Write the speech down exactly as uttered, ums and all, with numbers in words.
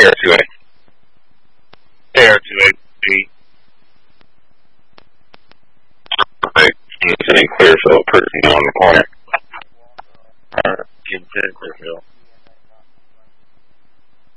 A R two A. A R two A B. Perfect. Anything clear, so person on the corner. Alright. Get clear, Phil.